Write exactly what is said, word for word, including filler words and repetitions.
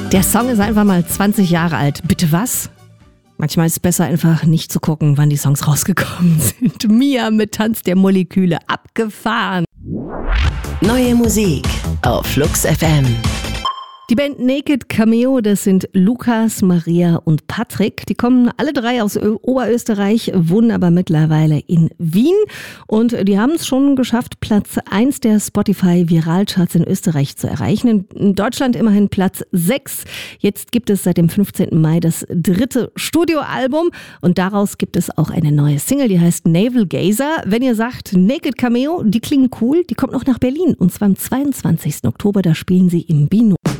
Der Song ist einfach mal zwanzig Jahre alt. Bitte was? Manchmal ist es besser, einfach nicht zu gucken, wann die Songs rausgekommen sind. Mia mit Tanz der Moleküle, abgefahren. Neue Musik auf Flux F M. Die Band Naked Cameo, das sind Lukas, Maria und Patrick. Die kommen alle drei aus Ö- Oberösterreich, wohnen aber mittlerweile in Wien. Und die haben es schon geschafft, Platz eins der Spotify-Viralcharts in Österreich zu erreichen. In Deutschland immerhin Platz sechs. Jetzt gibt es seit dem fünfzehnten Mai das dritte Studioalbum. Und daraus gibt es auch eine neue Single, die heißt Navel Gazer. Wenn ihr sagt, Naked Cameo, die klingen cool, die kommt noch nach Berlin. Und zwar am zweiundzwanzigsten Oktober, da spielen sie im Bino.